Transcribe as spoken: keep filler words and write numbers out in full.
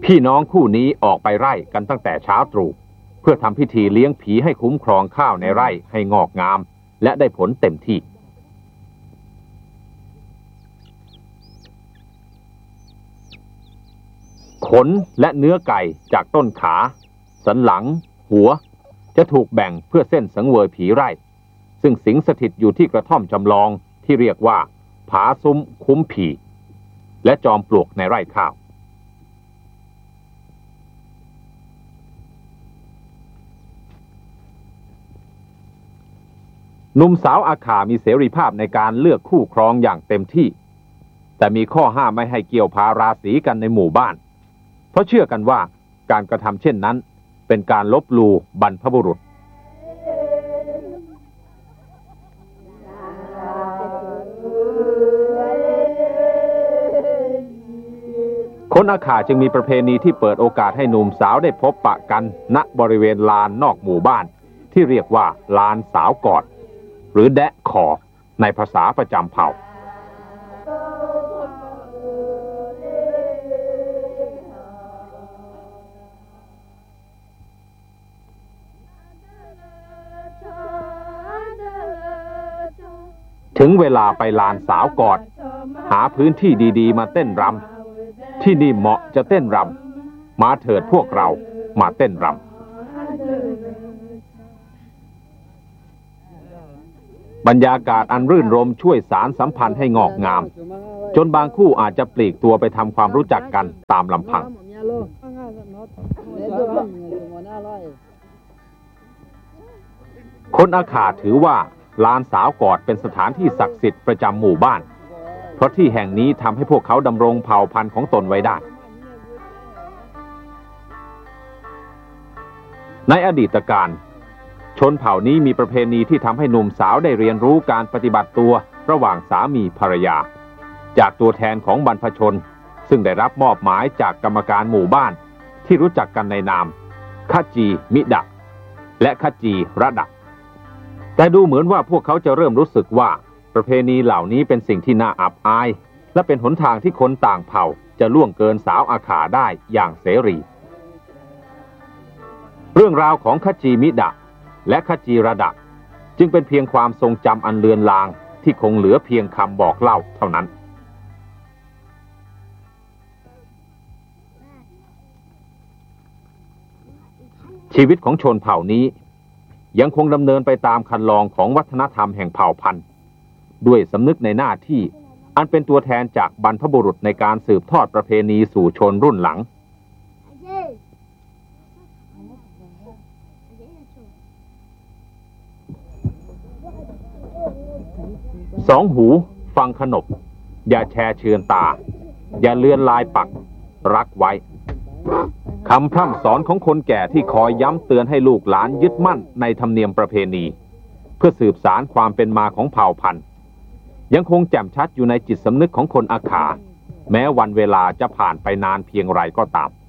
พี่น้องคู่นี้ออกไปไร่กันตั้งแต่เช้าตรู่เพื่อทำพิธีเลี้ยงผีให้คุ้มครองข้าวในไร่ให้งอกงามและได้ผลเต็มที่ขนและเนื้อไก่จากต้นขาสันหลังหัวจะถูกแบ่งเพื่อเส้นสังเวยผีไร่ซึ่งสิงสถิตอยู่ที่กระท่อมจำลองที่เรียกว่าผาซุ้มคุ้มผีและจอมปลวกในไร่ข้าวหนุ่มสาวอาขามีเสรีภาพในการเลือกคู่ครองอย่างเต็มที่แต่มีข้อห้ามไม่ให้เกี่ยวพาราศีกันในหมู่บ้านเพราะเชื่อกันว่าการกระทำเช่นนั้นเป็นการลบหลู่บรรพบุรุษคนอาขาจึงมีประเพณีที่เปิดโอกาสให้หนุ่มสาวได้พบปะกันณบริเวณลานนอกหมู่บ้านที่เรียกว่าลานสาวกอดหรือแดะขอในภาษาประจำเผ่าถึงเวลาไปลานสาวกอดหาพื้นที่ดีๆมาเต้นรำที่นี่เหมาะจะเต้นรำมาเถิดพวกเรามาเต้นรำบรรยากาศอันรื่นรมช่วยสารสัมพันธ์ให้งอกงามจนบางคู่อาจจะปลีกตัวไปทำความรู้จักกันตามลำพังคนอาขาถือว่าลานสาวกอดเป็นสถานที่ศักดิ์สิทธิ์ประจำหมู่บ้านเพราะที่แห่งนี้ทำให้พวกเขาดำรงเผ่าพันธุ์ของตนไว้ได้ในอดีตการชนเผ่านี้มีประเพณีที่ทำให้หนุ่มสาวได้เรียนรู้การปฏิบัติตัวระหว่างสามีภรรยาจากตัวแทนของบรรพชนซึ่งได้รับมอบหมายจากกรรมการหมู่บ้านที่รู้จักกันในนามขจีมิดะและขจีระดะแต่ดูเหมือนว่าพวกเขาจะเริ่มรู้สึกว่าประเพณีเหล่านี้เป็นสิ่งที่น่าอับอายและเป็นหนทางที่คนต่างเผ่าจะล่วงเกินสาวอาขาได้อย่างเสรีเรื่องราวของขจีมิดะและขจีระดะจึงเป็นเพียงความทรงจำอันเลือนลางที่คงเหลือเพียงคำบอกเล่าเท่านั้นชีวิตของชนเผ่านี้ยังคงดำเนินไปตามคันลองของวัฒนธรรมแห่งเผ่าพันธุ์ด้วยสำนึกในหน้าที่อันเป็นตัวแทนจากบรรพบุรุษในการสืบทอดประเพณีสู่ชนรุ่นหลังสองหูฟังขนบอย่าแชร์เชือนตาอย่าเลือนลายปักรักไว้คำพร่ำสอนของคนแก่ที่คอยย้ำเตือนให้ลูกหลานยึดมั่นในธรรมเนียมประเพณีเพื่อสืบสานความเป็นมาของเผ่าพันธุ์ยังคงแจ่มชัดอยู่ในจิตสำนึกของคนอาขาแม้วันเวลาจะผ่านไปนานเพียงไรก็ตาม